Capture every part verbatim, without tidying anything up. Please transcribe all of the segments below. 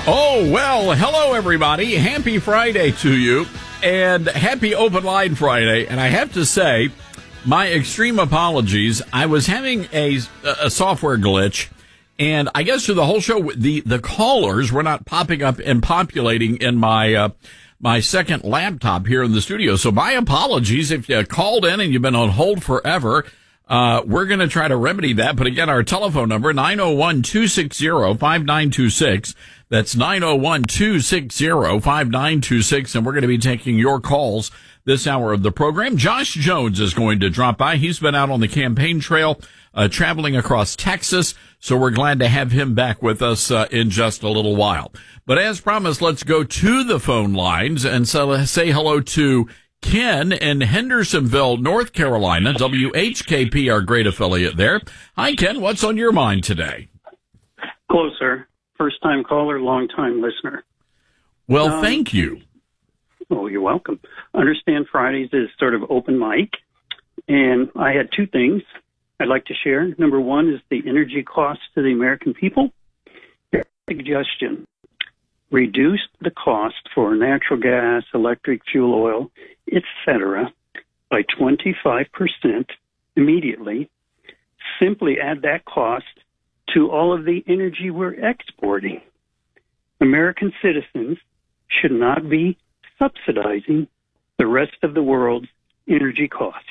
Oh, well, hello, everybody. Happy Friday to you, and happy Open Line Friday. And I have to say, my extreme apologies. I was having a, a software glitch, and I guess through the whole show, the, the callers were not popping up and populating in my uh, my second laptop here in the studio. So my apologies if you called in and you've been on hold forever. Uh, we're going to try to remedy that. But again, our telephone number, nine oh one, two six zero, five nine two six. That's nine oh one, two six zero, five nine two six. And we're going to be taking your calls this hour of the program. Josh Jones is going to drop by. He's been out on the campaign trail, uh, traveling across Texas. So we're glad to have him back with us, uh, in just a little while. But as promised, let's go to the phone lines and so say hello to Ken in Hendersonville, North Carolina. W H K P, our great affiliate there. Hi, Ken. What's on your mind today? Hello, sir. First-time caller, long-time listener. Well, um, thank you. Oh, you're welcome. Understand Fridays is sort of open mic, and I had two things I'd like to share. Number one is the energy cost to the American people. Suggestion: reduce the cost for natural gas, electric, fuel oil, et cetera, by twenty-five percent immediately. Simply add that cost to all of the energy we're exporting. American citizens should not be subsidizing the rest of the world's energy cost.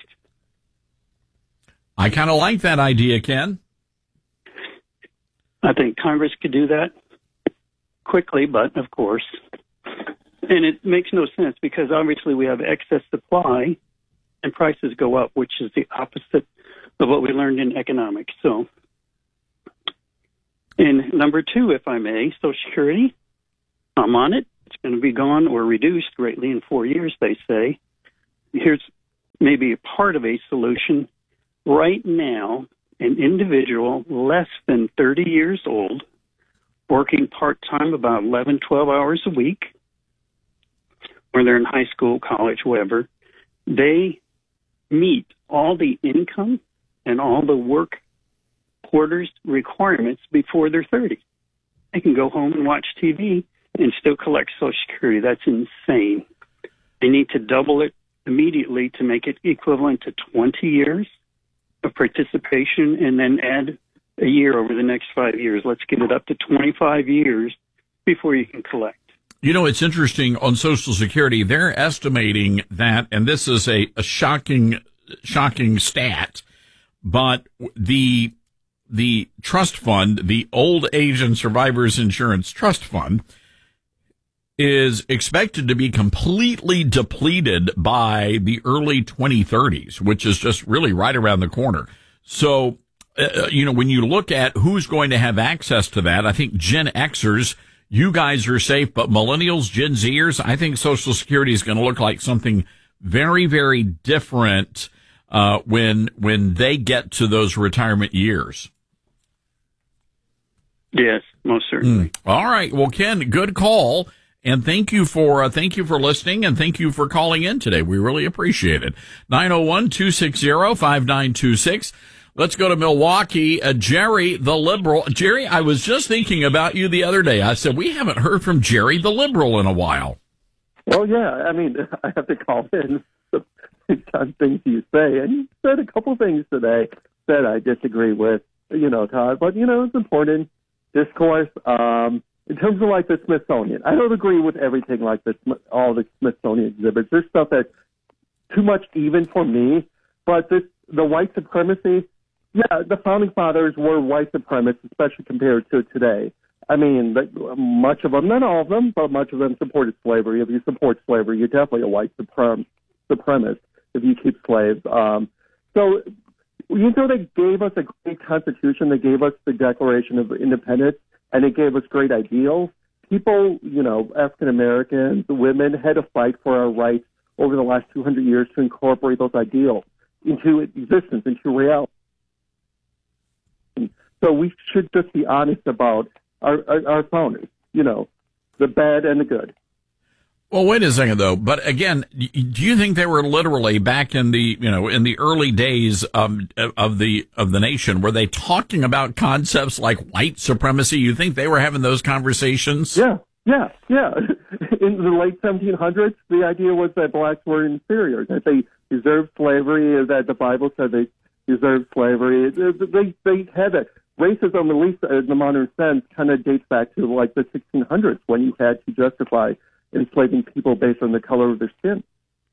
I kind of like that idea, Ken. I think Congress could do that quickly, but of course, and it makes no sense because obviously we have excess supply and prices go up, which is the opposite of what we learned in economics. So, and number two, if I may, Social Security, I'm on it. It's going to be gone or reduced greatly in four years, they say. Here's maybe a part of a solution. Right now, an individual less than thirty years old, working part-time about eleven, twelve hours a week, when they're in high school, college, whatever, they meet all the income and all the work quarters requirements before they're thirty. They can go home and watch T V and still collect Social Security. That's insane. They need to double it immediately to make it equivalent to twenty years of participation and then add a year over the next five years. Let's get it up to twenty-five years before you can collect. You know, it's interesting on Social Security. They're estimating that, and this is a, a shocking, shocking stat, but the, the trust fund, the Old Age and Survivors Insurance Trust Fund, is expected to be completely depleted by the early twenty thirties, which is just really right around the corner. So, uh, you know, when you look at who's going to have access to that, I think Gen Xers, you guys are safe, but millennials, Gen Zers, I think Social Security is going to look like something very, very different uh, when when they get to those retirement years. Yes, most certainly. Mm. All right. Well, Ken, good call. And thank you for, uh, thank you for listening and thank you for calling in today. We really appreciate it. nine oh one, two six zero, five nine two six. Let's go to Milwaukee. Uh, Jerry, the liberal. Jerry, I was just thinking about you the other day. I said, we haven't heard from Jerry, the liberal, in a while. Well, yeah. I mean, I have to call in on things you say. And you said a couple things today that I disagree with, you know, Todd. But, you know, it's important discourse. Um, In terms of like the Smithsonian, I don't agree with everything like the, all the Smithsonian exhibits. There's stuff that's too much even for me. But this, the white supremacy, yeah, the founding fathers were white supremacists, especially compared to today. I mean, much of them, not all of them, but much of them supported slavery. If you support slavery, you're definitely a white suprem- supremacist if you keep slaves. Um, so, you know, they gave us a great constitution. They gave us the Declaration of Independence. And it gave us great ideals. People, you know, African Americans, women had to fight for our rights over the last two hundred years to incorporate those ideals into existence, into reality. So we should just be honest about our, our, our founders, you know, the bad and the good. Well, wait a second though. But again, do you think they were literally back in the, you know, in the early days of, of the, of the nation, were they talking about concepts like white supremacy? You think they were having those conversations? Yeah, yeah, yeah. In the late seventeen hundreds, the idea was that blacks were inferior, that they deserved slavery, that the Bible said they deserved slavery. They, they had that. Racism, at least in the modern sense, kind of dates back to like the sixteen hundreds when you had to justify enslaving people based on the color of their skin.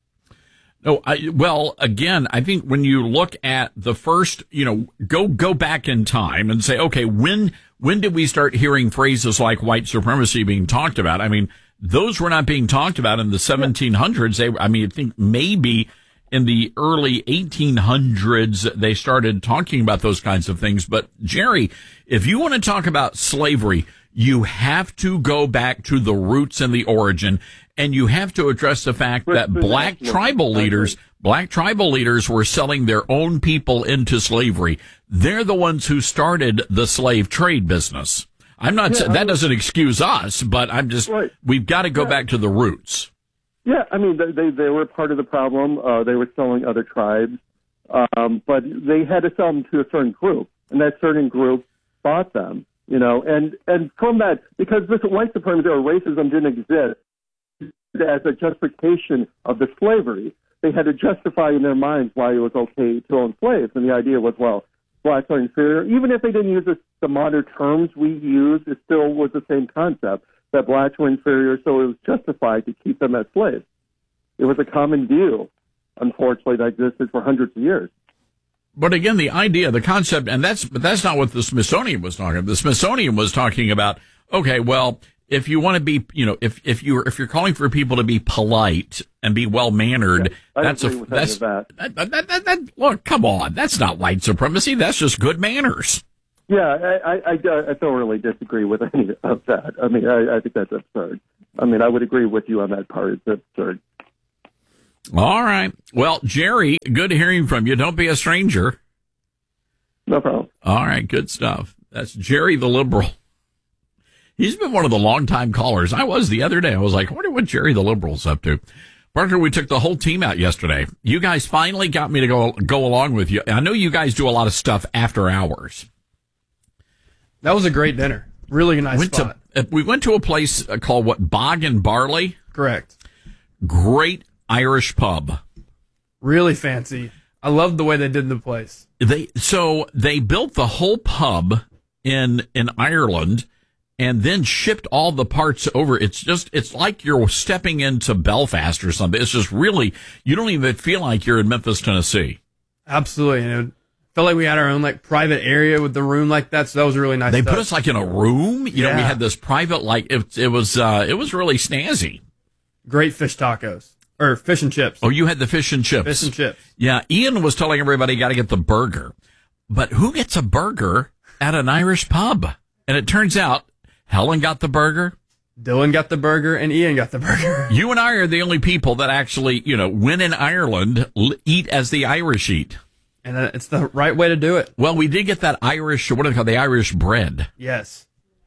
No, I, well, again, I think when you look at the first, you know, go go back in time and say, okay, when when did we start hearing phrases like white supremacy being talked about? I mean, those were not being talked about in the seventeen hundreds. They, I mean, I think maybe in the early eighteen hundreds, they started talking about those kinds of things. But, Jerry, if you want to talk about slavery, you have to go back to the roots and the origin, and you have to address the fact that black tribal leaders, black tribal leaders were selling their own people into slavery. They're the ones who started the slave trade business. I'm not, yeah, that doesn't excuse us, but I'm just, right. we've got to go yeah. back to the roots. Yeah, I mean, they they were part of the problem. Uh, they were selling other tribes, um, but they had to sell them to a certain group, and that certain group bought them. You know, and and from that, because this white supremacy or racism didn't exist as a justification of the slavery, they had to justify in their minds why it was okay to own slaves, and the idea was, well, blacks are inferior. Even if they didn't use the, the modern terms we use, it still was the same concept. That blacks were inferior, so it was justified to keep them as slaves. It was a common view, unfortunately, that existed for hundreds of years. But again, the idea, the concept, and that's but that's not what the Smithsonian was talking about. The Smithsonian was talking about, okay, well, if you want to be, you know, if if you're if you're calling for people to be polite and be well mannered, yeah, that's a that's that. That, that, that, that. Look, come on, that's not white supremacy. That's just good manners. Yeah, I, I, I don't really disagree with any of that. I mean, I, I think that's absurd. I mean, I would agree with you on that part. It's absurd. All right. Well, Jerry, good hearing from you. Don't be a stranger. No problem. All right, good stuff. That's Jerry the Liberal. He's been one of the longtime callers. I was the other day. I was like, I wonder what Jerry the Liberal's up to. Parker, we took the whole team out yesterday. You guys finally got me to go go along with you. I know you guys do a lot of stuff after hours. That was a great dinner. Really nice went spot. To, we went to a place called, what, Bog and Barley? Correct. Great Irish pub. Really fancy. I loved the way they did the place. They So they built the whole pub in in Ireland and then shipped all the parts over. It's just, it's like you're stepping into Belfast or something. It's just really, you don't even feel like you're in Memphis, Tennessee. Absolutely. You know, felt like we had our own like private area with the room like that, so that was really nice. They stuff. put us like in a room. You yeah. know, we had this private like it. It was uh, it was really snazzy. Great fish tacos or fish and chips. Oh, you had the fish and chips. Fish and chips. Yeah, Ian was telling everybody you got to get the burger, but who gets a burger at an Irish pub? And it turns out Helen got the burger. Dylan got the burger and Ian got the burger. You and I are the only people that actually, you know, when in Ireland, eat as the Irish eat. And it's the right way to do it. Well, we did get that Irish, what do they call it, the Irish bread. Yes.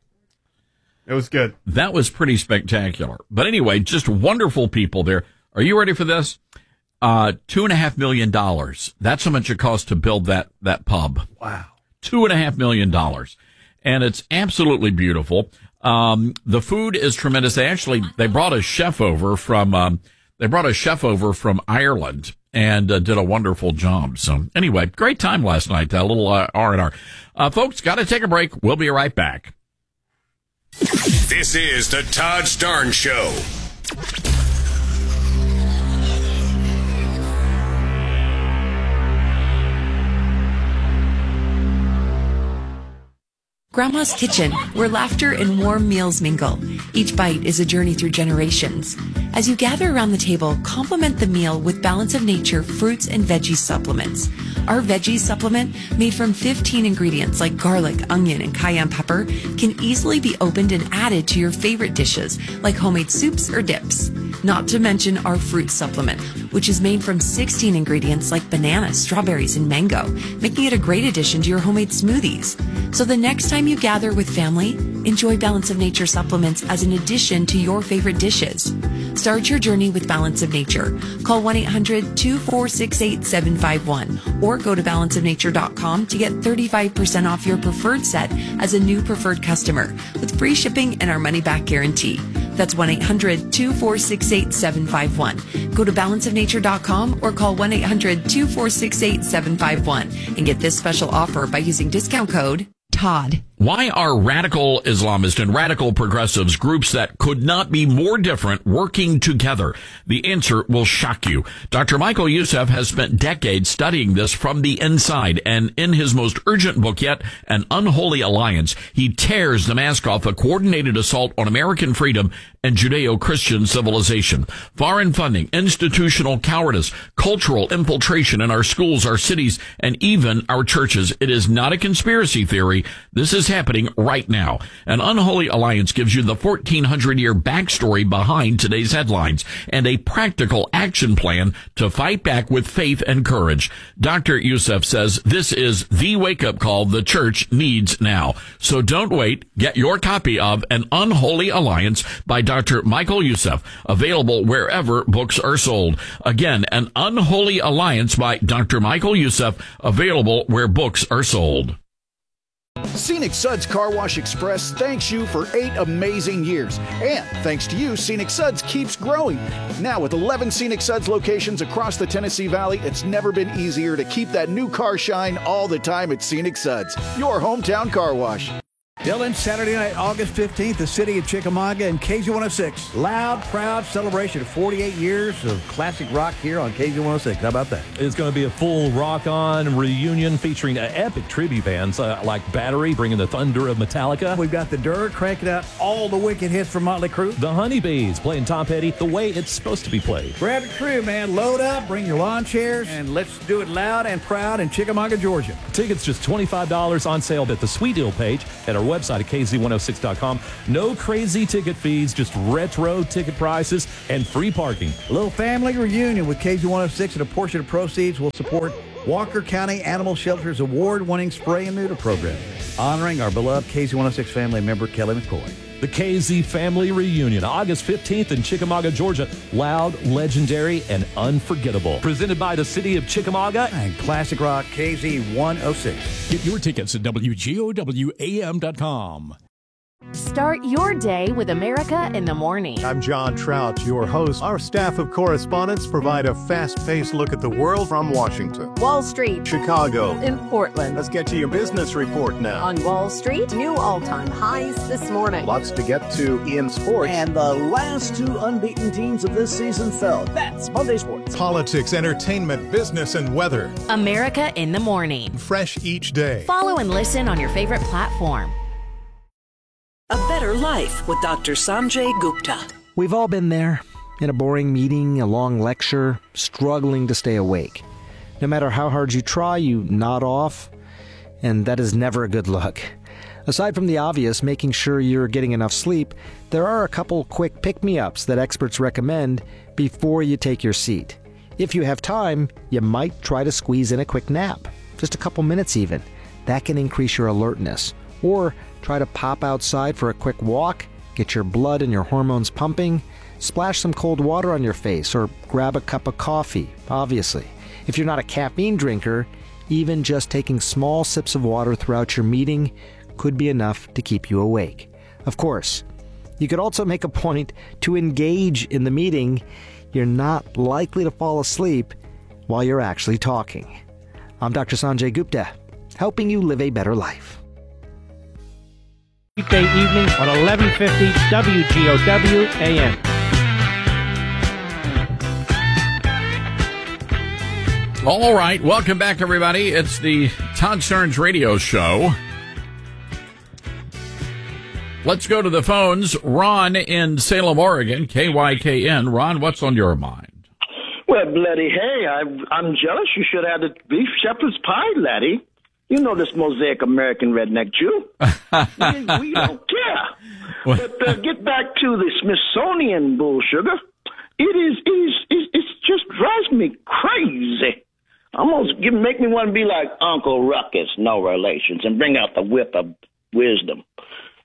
It was good. That was pretty spectacular. But anyway, just wonderful people there. Are you ready for this? Uh, two and a half million dollars. That's how much it cost to build that, that pub. Wow. Two and a half million dollars. And it's absolutely beautiful. Um, the food is tremendous. They actually, they brought a chef over from, um, they brought a chef over from Ireland and uh, did a wonderful job. So anyway, great time last night. A little uh, R and R. Uh, folks, got to take a break. We'll be right back. This is the Todd Starnes Show. Grandma's Kitchen, where laughter and warm meals mingle. Each bite is a journey through generations. As you gather around the table, complement the meal with Balance of Nature fruits and veggie supplements. Our veggie supplement, made from fifteen ingredients like garlic, onion, and cayenne pepper, can easily be opened and added to your favorite dishes, like homemade soups or dips. Not to mention our fruit supplement, which is made from sixteen ingredients like bananas, strawberries, and mango, making it a great addition to your homemade smoothies. So the next time you gather with family, Enjoy Balance of Nature supplements as an addition to your favorite dishes. Start your journey with Balance of Nature. Call one eight hundred two four six eight seven five one or go to balance of nature dot com to get thirty-five percent off your preferred set as a new preferred customer with free shipping and our money-back guarantee. That's one eight hundred two four six eight seven five one. Go to balance of nature dot com or call one eight hundred two four six eight seven five one and get this special offer by using discount code Todd. Why are radical Islamists and radical progressives, groups that could not be more different, working together? The answer will shock you. Doctor Michael Youssef has spent decades studying this from the inside, and in his most urgent book yet, An Unholy Alliance, he tears the mask off a coordinated assault on American freedom and Judeo-Christian civilization. Foreign funding, institutional cowardice, cultural infiltration in our schools, our cities, and even our churches. It is not a conspiracy theory. This is happening right now. An Unholy Alliance gives you the fourteen hundred year backstory behind today's headlines and a practical action plan to fight back with faith and courage. Doctor Youssef says this is the wake-up call the church needs now. So don't wait. Get your copy of An Unholy Alliance by Doctor Michael Youssef, available wherever books are sold. Again, An Unholy Alliance by Doctor Michael Youssef, available where books are sold. Scenic Suds Car Wash Express thanks you for eight amazing years. And thanks to you, Scenic Suds keeps growing. Now with eleven Scenic Suds locations across the Tennessee Valley, it's never been easier to keep that new car shine all the time at Scenic Suds, your hometown car wash. Dylan, Saturday night, August fifteenth, the city of Chickamauga and K Z one oh six. Loud, proud celebration of forty-eight years of classic rock here on K Z one oh six. How about that? It's going to be a full rock-on reunion featuring uh, epic tribute bands uh, like Battery, bringing the thunder of Metallica. We've got the Dirt cranking out all the wicked hits from Motley Crue. The Honeybees playing Tom Petty the way it's supposed to be played. Grab your crew, man. Load up, bring your lawn chairs, and let's do it loud and proud in Chickamauga, Georgia. Tickets just twenty-five dollars on sale at the Sweet Deal page at our website at K Z one oh six dot com. No crazy ticket fees, just retro ticket prices and free parking. A little family reunion with K Z one oh six, and a portion of proceeds will support Walker County Animal Shelter's award-winning spray and neuter program, honoring our beloved K Z one oh six family member, Kelly McCoy. The K Z Family Reunion, August fifteenth in Chickamauga, Georgia. Loud, legendary, and unforgettable. Presented by the city of Chickamauga and Classic Rock K Z one oh six. Get your tickets at W G O W A M dot com. Start your day with America in the Morning. I'm John Trout, your host. Our staff of correspondents provide a fast-paced look at the world from Washington, Wall Street, Chicago, in Portland. Let's get to your business report now. On Wall Street, new all-time highs this morning. Lots to get to in sports. And the last two unbeaten teams of this season fell. That's Monday Sports. Politics, entertainment, business, and weather. America in the Morning. Fresh each day. Follow and listen on your favorite platform. A Better Life with Doctor Sanjay Gupta. We've all been there, in a boring meeting, a long lecture, struggling to stay awake. No matter how hard you try, you nod off, and that is never a good look. Aside from the obvious, making sure you're getting enough sleep, there are a couple quick pick-me-ups that experts recommend before you take your seat. If you have time, you might try to squeeze in a quick nap, just a couple minutes even. That can increase your alertness. Or try to pop outside for a quick walk, get your blood and your hormones pumping, splash some cold water on your face, or grab a cup of coffee, obviously. If you're not a caffeine drinker, even just taking small sips of water throughout your meeting could be enough to keep you awake. Of course, you could also make a point to engage in the meeting. You're not likely to fall asleep while you're actually talking. I'm Doctor Sanjay Gupta, helping you live a better life. Weekday evening on eleven fifty W G O W A M. All right, welcome back, everybody. It's the Todd Starnes Radio Show. Let's go to the phones. Ron in Salem, Oregon, K Y K N. Ron, what's on your mind? Well, bloody hey, I, I'm jealous. You should have the beef shepherd's pie, laddie. You know this mosaic American redneck Jew. we, we don't care. But uh, get back to the Smithsonian bull sugar. It is, it is, it, it just drives me crazy. Almost give, make me want to be like Uncle Ruckus, no relations, and bring out the whip of wisdom.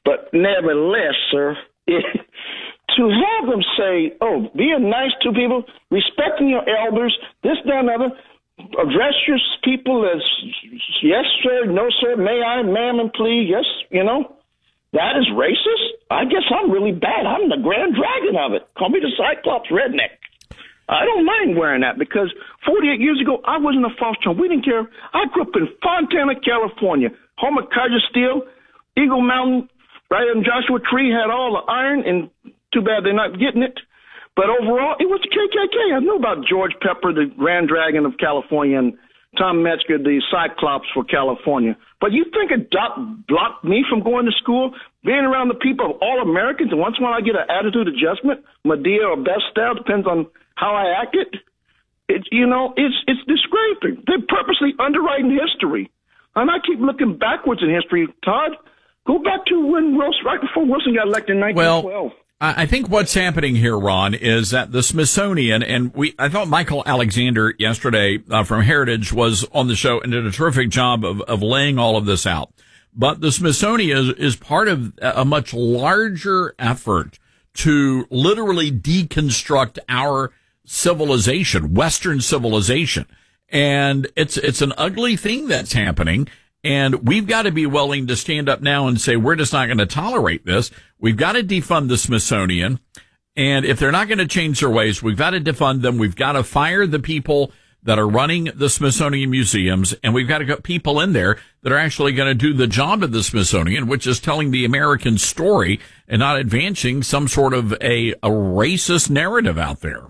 But nevertheless, sir, it, to have them say, oh, being nice to people, respecting your elders, this, that, and other, address your people as yes, sir, no, sir, may I, ma'am, and please, yes, you know, that is racist? I guess I'm really bad. I'm the grand dragon of it. Call me the Cyclops redneck. I don't mind wearing that because forty-eight years ago, I wasn't a false charm. We didn't care. I grew up in Fontana, California, home of Kaiser Steel, Eagle Mountain, right in Joshua Tree, had all the iron, and too bad they're not getting it. But overall, it was the K K K. I knew about George Pepper, the Grand Dragon of California, and Tom Metzger, the Cyclops for California. But you think it blocked me from going to school, being around the people of all Americans, and once in a while I get an attitude adjustment, Medea or best style, depends on how I acted. It's, you know, it's it's disgraceful. They're purposely underwriting history. And I keep looking backwards in history, Todd. Go back to when Wilson, right before Wilson got elected in nineteen twelve. Well, I think what's happening here, Ron, is that the Smithsonian, and we, I thought Michael Alexander yesterday uh, from Heritage was on the show and did a terrific job of, of laying all of this out. But the Smithsonian is, is part of a much larger effort to literally deconstruct our civilization, Western civilization. And it's, it's an ugly thing that's happening. And we've got to be willing to stand up now and say, we're just not going to tolerate this. We've got to defund the Smithsonian. And if they're not going to change their ways, we've got to defund them. We've got to fire the people that are running the Smithsonian museums. And we've got to get people in there that are actually going to do the job of the Smithsonian, which is telling the American story and not advancing some sort of a, a racist narrative out there.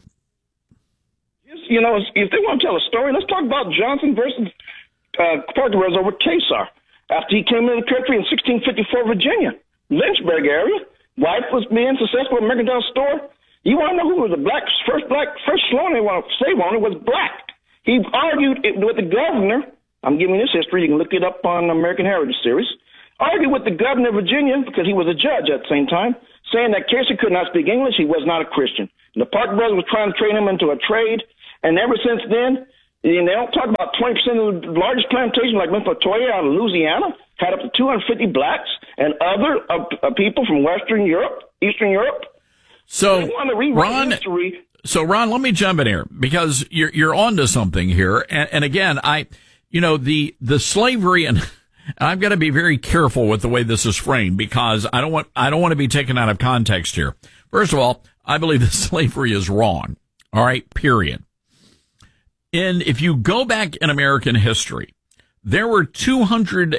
You know, if they want to tell a story, let's talk about Johnson versus Uh, Parker was over Kesar after he came into the country in sixteen fifty-four, Virginia, Lynchburg area. Wife was being successful at Mercantile Store. You want to know who was the black first black first loan they want to save on it was black. He argued it with the governor. I'm giving this history. You can look it up on American Heritage Series. Argued with the governor of Virginia because he was a judge at the same time, saying that Kesar could not speak English. He was not a Christian. And the Parker brothers were trying to train him into a trade, and ever since then. And they don't talk about twenty percent of the largest plantations like Montoya out of Louisiana had up to two hundred fifty blacks and other uh, uh, people from Western Europe, Eastern Europe. So, they want to rewrite Ron, history. So, Ron, let me jump in here because you're you're onto something here. And, and again, I, you know, the the slavery and. I've got to be very careful with the way this is framed because I don't want I don't want to be taken out of context here. First of all, I believe that slavery is wrong. All right, period. And if you go back in American history, there were two hundred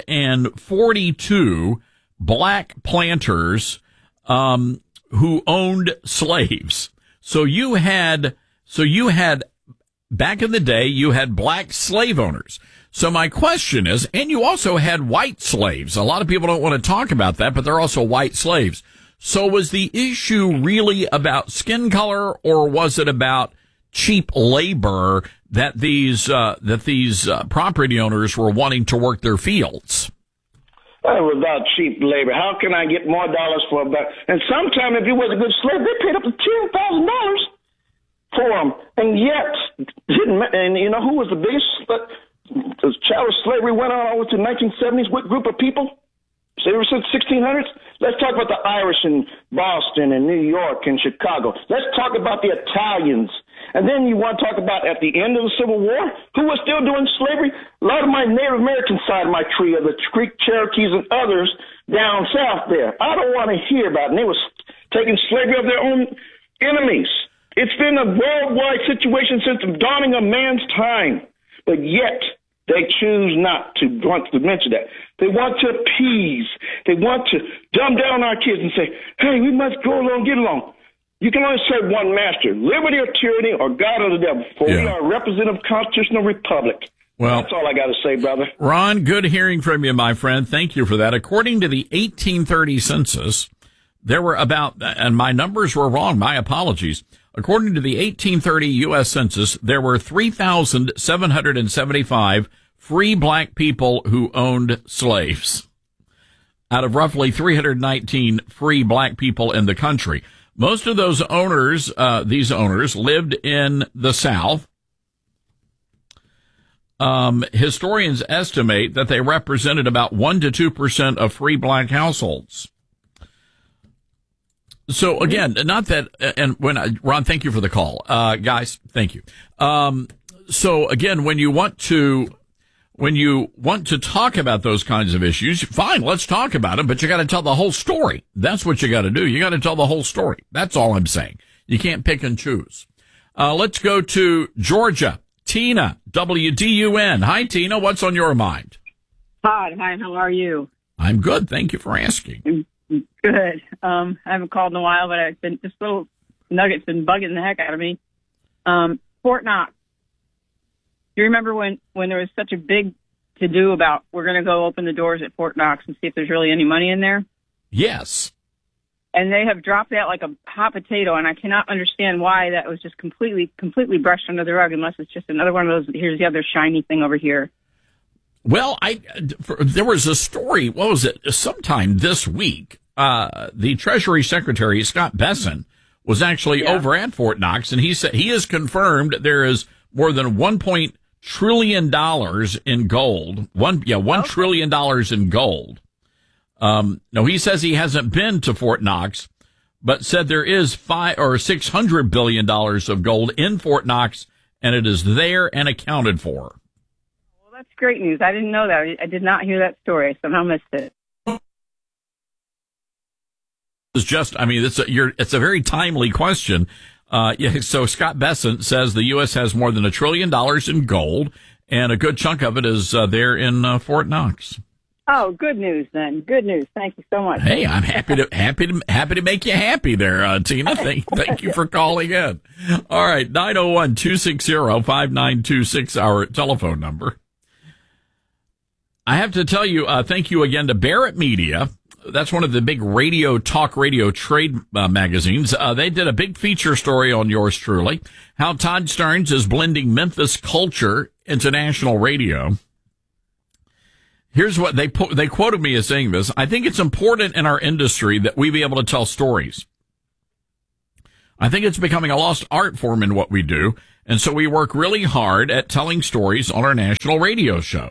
forty-two black planters um, who owned slaves. So you had, so you had back in the day, you had black slave owners. So my question is, and you also had white slaves. A lot of people don't want to talk about that, but they're also white slaves. So was the issue really about skin color, or was it about cheap labor that these uh, that these uh, property owners were wanting to work their fields? It was about cheap labor. How can I get more dollars for a buck? And sometimes, if you was a good slave, they paid up to ten thousand dollars for them. And yet, didn't and you know who was the biggest? The chattel slavery went on over to the nineteen seventies. What group of people? So ever since sixteen hundreds, let's talk about the Irish in Boston and New York and Chicago. Let's talk about the Italians. And then you want to talk about at the end of the Civil War, who was still doing slavery? A lot of my Native American side of my tree are the Creek Cherokees and others down south there. I don't want to hear about it. And they was taking slavery of their own enemies. It's been a worldwide situation since the dawning of man's time. But yet, they choose not to want to mention that. They want to appease. They want to dumb down our kids and say, hey, we must go along, get along. You can only serve one master, liberty or tyranny or God or the devil, for yeah. we are a representative constitutional republic. Well, that's all I got to say, brother. Ron, good hearing from you, my friend. Thank you for that. According to the eighteen thirty census, there were about, and my numbers were wrong, my apologies. According to the eighteen thirty U S Census, there were three thousand seven hundred seventy-five free black people who owned slaves out of roughly three hundred nineteen free black people in the country. Most of those owners, uh, these owners lived in the South. Um, historians estimate that they represented about one to two percent of free black households. So again, not that, and when I, Ron, thank you for the call, uh, guys, thank you. Um, so again, when you want to, when you want to talk about those kinds of issues, fine, let's talk about it, but you got to tell the whole story. That's what you got to do. You got to tell the whole story. That's all I'm saying. You can't pick and choose. Uh, let's go to Georgia. Tina, W D U N. Hi, Tina. What's on your mind? Hi, hi. How are you? I'm good. Thank you for asking. Good. Um, I haven't called in a while, but I've been this little nugget's been bugging the heck out of me. Um, Fort Knox. Do you remember when when there was such a big to do about we're going to go open the doors at Fort Knox and see if there's really any money in there? Yes. And they have dropped that like a hot potato, and I cannot understand why that was just completely completely brushed under the rug, unless it's just another one of those. Here's the other shiny thing over here. Well, I for, there was a story. What was it? Sometime this week, uh, the Treasury Secretary Scott Bessent was actually yeah. over at Fort Knox, and he said he has confirmed there is more than one point trillion dollars in gold. One, yeah, one okay. trillion dollars in gold. Um, no, he says he hasn't been to Fort Knox, but said there is five or six hundred billion dollars of gold in Fort Knox, and it is there and accounted for. That's great news. I didn't know that. I did not hear that story. I somehow missed it. It's just, I mean, it's a, you're, it's a very timely question. Uh, yeah, so Scott Bessent says the U S has more than a trillion dollars in gold, and a good chunk of it is uh, there in uh, Fort Knox. Oh, good news then. Good news. Thank you so much. Hey, I'm happy to happy to happy to make you happy there, uh, Tina. Thank thank you for calling in. All right, nine oh one, two six zero, five nine two six, our telephone number. I have to tell you, uh, thank you again to Barrett Media. That's one of the big radio, talk radio trade uh, magazines. Uh, they did a big feature story on yours truly, how Todd Starnes is blending Memphis culture into national radio. Here's what they po- they quoted me as saying this. I think it's important in our industry that we be able to tell stories. I think it's becoming a lost art form in what we do, and so we work really hard at telling stories on our national radio show.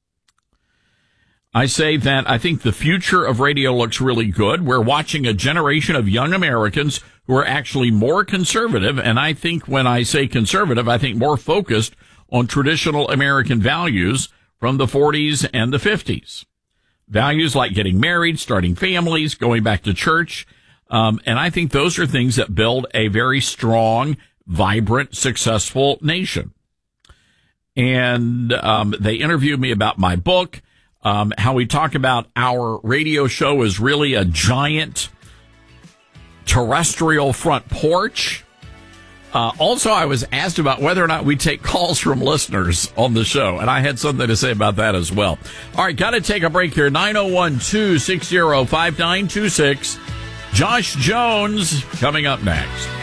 I say that I think the future of radio looks really good. We're watching a generation of young Americans who are actually more conservative, and I think when I say conservative, I think more focused on traditional American values from the forties and the fifties. Values like getting married, starting families, going back to church. Um, and I think those are things that build a very strong, vibrant, successful nation. And um, they interviewed me about my book. Um, how we talk about our radio show is really a giant terrestrial front porch. Uh, also, I was asked about whether or not we take calls from listeners on the show, and I had something to say about that as well. All right, got to take a break here. nine oh one, two six zero, five nine two six. Josh Jones coming up next.